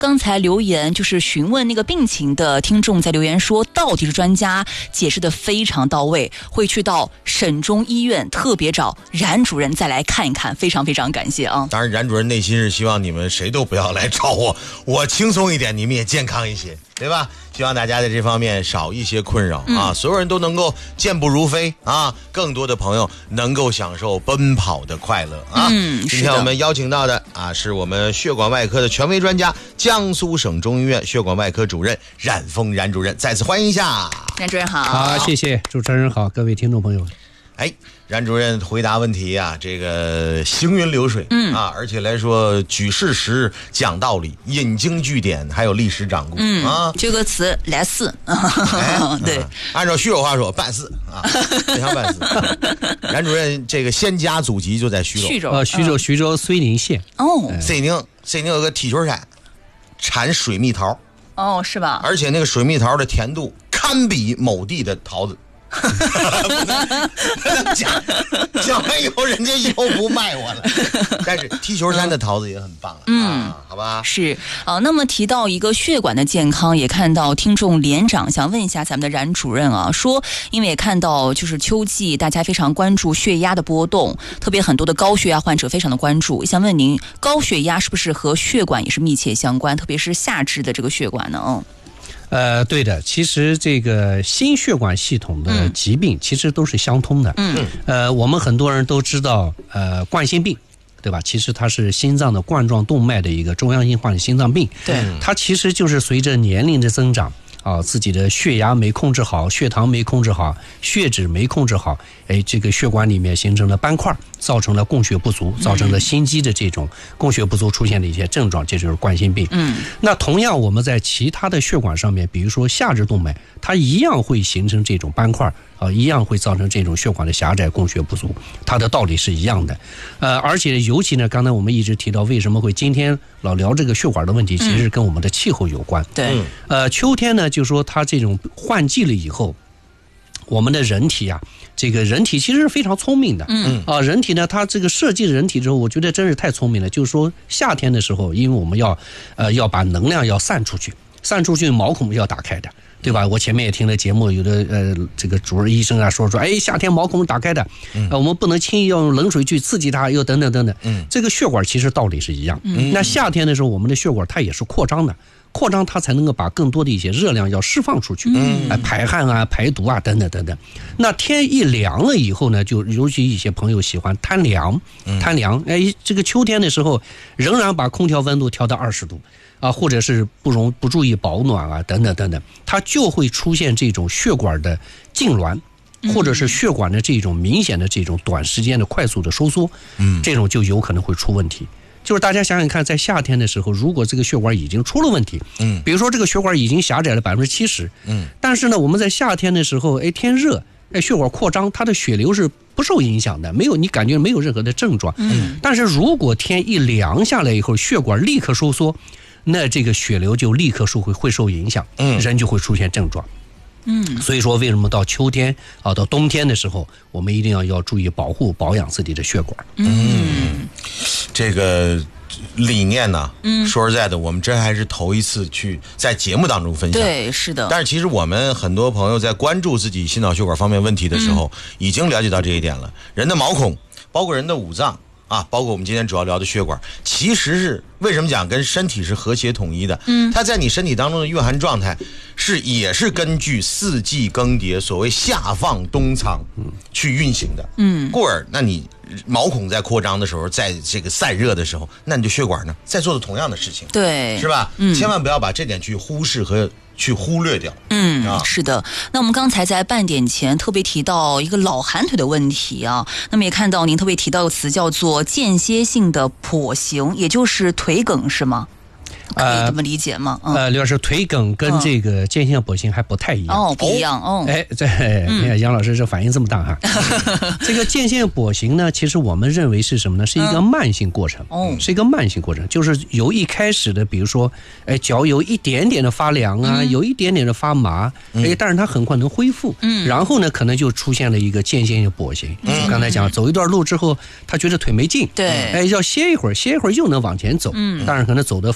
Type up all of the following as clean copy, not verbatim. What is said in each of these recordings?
刚才留言就是询问那个病情的听众在留言说，到底是专家解释的非常到位，会去到省中医院特别找冉主任再来看一看，非常非常感谢啊！ 当然，冉主任内心是希望你们谁都不要来找我，我轻松一点，你们也健康一些，对吧？希望大家在这方面少一些困扰啊，所有人都能够健步如飞啊，更多的朋友能够享受奔跑的快乐啊。今天我们邀请到的啊，是我们血管外科的权威专家，江苏省中医院血管外科主任冉峰冉主任，再次欢迎一下。 冉主任好。 好，谢谢主持人好，各位听众朋友。 哎，冉主任回答问题啊，这个行云流水，而且来说举事实、讲道理、引经据典，还有历史掌故， 这个词来事，对， 按照徐州话说，办事啊，非常办事。冉主任这个先家祖籍就在徐州， 徐州睢宁县。 哦，睢宁有个踢球山，产水蜜桃， 是吧？ 而且那个水蜜桃的甜度堪比某地的桃子。不能讲完以后人家以后不卖我了。但是踢球山的桃子也很棒好吧？ 是那么提到一个血管的健康，也看到听众连长想问一下咱们的冉主任啊，说因为也看到就是秋季大家非常关注血压的波动，特别很多的高血压患者非常的关注，想问您高血压是不是和血管也是密切相关，特别是下肢的这个血管呢？ 对的，其实这个心血管系统的疾病其实都是相通的。我们很多人都知道，冠心病，对吧？其实它是心脏的冠状动脉的一个中央硬化的心脏病。 对， 它其实就是随着年龄的增长自己的血压没控制好，血糖没控制好，血脂没控制好，这个血管里面形成了斑块，造成了供血不足，造成了心肌的这种供血不足出现的一些症状，这就是冠心病。那同样我们在其他的血管上面，比如说下肢动脉，它一样会形成这种斑块一样会造成这种血管的狭窄，供血不足，它的道理是一样的。而且尤其呢，刚才我们一直提到为什么会今天老聊这个血管的问题，其实跟我们的气候有关。 对， 秋天呢，就说它这种换季了以后，我们的人体啊，这个人体其实是非常聪明的。人体呢，它这个设计人体之后，我觉得真是太聪明了。就是说夏天的时候，因为我们要把能量要散出去，毛孔要打开的。对吧？我前面也听了节目，有的这个主任医生啊说，夏天毛孔打开的，我们不能轻易要用冷水去刺激它，又等等等等。这个血管其实道理是一样。那夏天的时候，我们的血管它也是扩张的，扩张它才能够把更多的一些热量要释放出去，排汗啊、排毒啊等等等等。那天一凉了以后呢，就尤其一些朋友喜欢贪凉，这个秋天的时候，仍然把空调温度调到20度。或者是不注意保暖啊，等等等等，它就会出现这种血管的痉挛，或者是血管的这种明显的这种短时间的快速的收缩，这种就有可能会出问题。就是大家想想看，在夏天的时候，如果这个血管已经出了问题，比如说这个血管已经狭窄了70%，但是呢，我们在夏天的时候，天热，血管扩张，它的血流是不受影响的，你感觉没有任何的症状。但是如果天一凉下来以后，血管立刻收缩，那这个血流就立刻会受影响，人就会出现症状。所以说为什么到秋天到冬天的时候，我们一定要注意保养自己的血管。 这个理念呢，说实在的，我们真还是头一次去在节目当中分享。 对，是的。 但是其实我们很多朋友在关注自己心脑血管方面问题的时候，已经了解到这一点了。人的毛孔，包括人的五脏包括我们今天主要聊的血管，其实是为什么讲跟身体是和谐统一的？它在你身体当中的蕴含状态也是根据四季更迭，所谓夏放冬藏去运行的。故而，那你毛孔在扩张的时候，在这个散热的时候，那你的血管呢在做的同样的事情， 对， 是吧？千万不要把这点去忽视和去忽略掉。 是的。那我们刚才在半点前特别提到一个老寒腿的问题啊，那么也看到您特别提到的词叫做间歇性的跛行，也就是腿梗，是吗？可以这么理解吗？ 刘老师，腿梗跟这个间歇性跛行还不太一样。 不一样。 你看杨老师这反应这么大哈。这个间歇性跛行呢，其实我们认为是什么呢？是一个慢性过程。是一个慢性过程，就是由一开始的，比如说，脚有一点点的发凉啊，有一点点的发麻，但是它很快能恢复。然后呢，可能就出现了一个间歇性跛行。就刚才讲，走一段路之后，他觉得腿没劲， 对， 要歇一会儿又能往前走。当然可能走的距离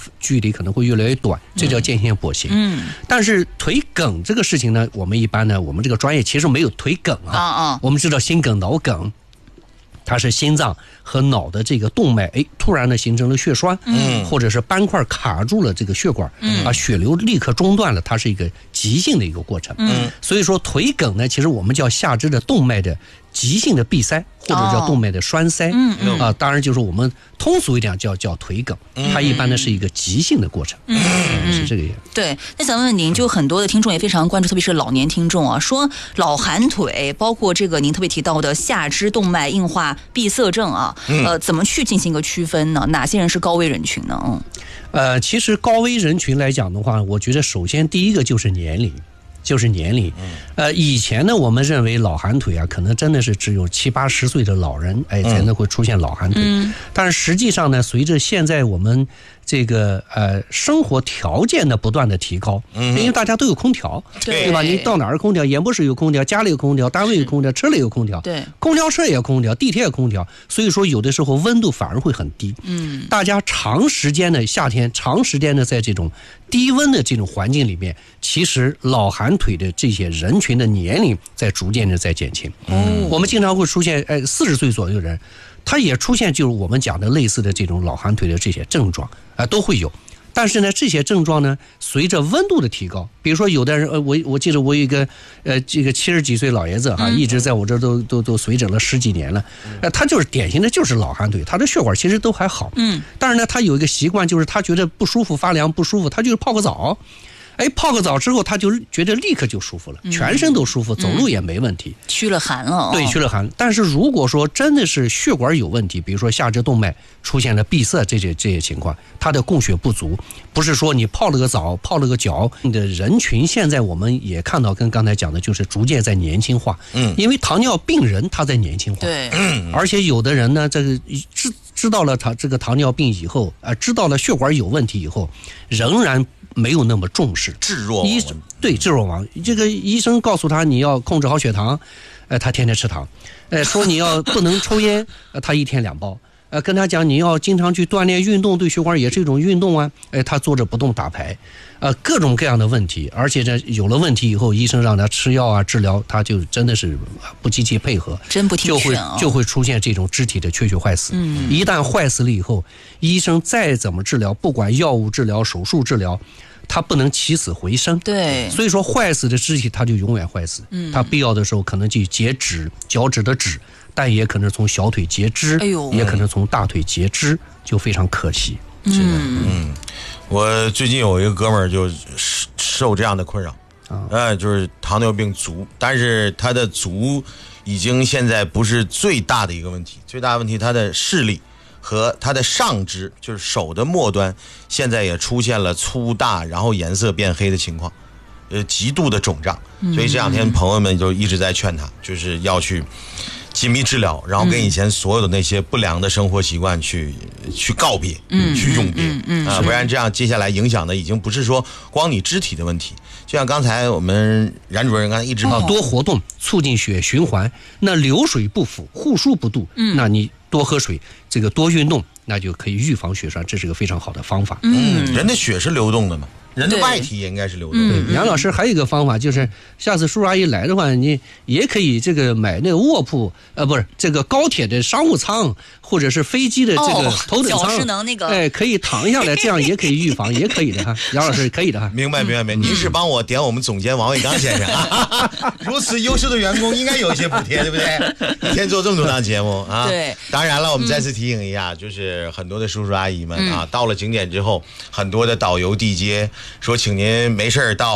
离可能会越来越短，这叫间歇跛行。但是腿梗这个事情呢，我们一般呢，我们这个专业其实没有腿梗啊。我们知道心梗、脑梗，它是心脏和脑的这个动脉，突然呢形成了血栓，或者是斑块卡住了这个血管，血流立刻中断了，它是一个急性的一个过程。所以说腿梗呢，其实我们叫下肢的动脉的急性的闭塞，或者叫动脉的栓塞。当然就是我们通俗一点叫腿梗，它一般呢是一个急性的过程。是这个样。 对，那想问问您，就很多的听众也非常关注，特别是老年听众啊，说老寒腿，包括这个您特别提到的下肢动脉硬化闭塞症啊，怎么去进行一个区分呢？哪些人是高危人群呢？ 其实高危人群来讲的话，我觉得首先第一个就是年龄。以前呢，我们认为老寒腿啊，可能真的是只有70、80岁的老人，才能会出现老寒腿。但是实际上呢，随着现在我们这个生活条件的不断的提高，因为大家都有空调，对吧？你到哪儿空调？演播室有空调，家里有空调，单位有空调，车里有空调，对，公交车也有空调，地铁也有空调。所以说，有的时候温度反而会很低。大家长时间的夏天，长时间的在这种低温的这种环境里面，其实老寒腿的这些人群的年龄在逐渐的在减轻。我们经常会出现40岁左右的人，他也出现就是我们讲的类似的这种老寒腿的这些症状都会有。但是呢，这些症状呢，随着温度的提高，比如说有的人，我记得我有一个这个70几岁老爷子一直在我这都随诊了10几年了，他就是典型的就是老寒腿，他的血管其实都还好，但是呢，他有一个习惯，就是他觉得不舒服、发凉不舒服，他就泡个澡。泡个澡之后，他就觉得立刻就舒服了，全身都舒服，走路也没问题， 驱了寒了。 对，驱了寒。但是如果说真的是血管有问题，比如说下肢动脉出现了闭塞这些情况，它的供血不足，不是说你泡了个澡、泡了个脚，你的人群现在我们也看到，跟刚才讲的就是逐渐在年轻化。因为糖尿病人他在年轻化，对，而且有的人呢，这个知道了这个糖尿病以后，知道了血管有问题以后，仍然没有那么重视， 置若罔。这个医生告诉他你要控制好血糖，他天天吃糖，说你要不能抽烟，他1天2包，跟他讲你要经常去锻炼运动，对血管也是一种运动啊，他坐着不动打牌，各种各样的问题，而且这有了问题以后，医生让他吃药啊治疗，他就真的是不积极配合， 真不听劝就会出现这种肢体的缺血坏死。一旦坏死了以后，医生再怎么治疗，不管药物治疗、手术治疗，它不能起死回生。 对， 所以说坏死的肢体它就永远坏死。它必要的时候可能就截肢，脚趾的趾，但也可能从小腿截肢，也可能从大腿截肢，就非常可惜。 是的，我最近有一个哥们儿就受这样的困扰，就是糖尿病足，但是他的足已经现在不是最大的一个问题，最大的问题他的视力和他的上肢，就是手的末端，现在也出现了粗大，然后颜色变黑的情况，极度的肿胀。所以这2天朋友们就一直在劝他，就是要去紧密治疗，然后跟以前所有的那些不良的生活习惯去告别，去永别不然这样接下来影响的已经不是说光你肢体的问题。就像刚才我们冉主任刚才一直多活动，促进血循环。那流水不腐，户枢不蠹，那你多喝水，这个多运动，那就可以预防血栓，这是个非常好的方法。 人的血是流动的嘛，人的外体也应该是流动的。 杨老师还有一个方法，就是下次叔叔阿姨来的话，你也可以这个买那个卧铺，不是这个高铁的商务舱，或者是飞机的这个头等舱， 脚是能那个， 可以躺下来，这样也可以预防，也可以的哈。杨老师可以的哈。 明白。您是帮我点我们总监王伟刚先生啊，如此优秀的员工应该有一些补贴，对不对？一天做这么多档节目啊。 对。 当然了，我们再次提醒一下，就是很多的叔叔阿姨们啊，到了景点之后，很多的导游地接说，请您没事到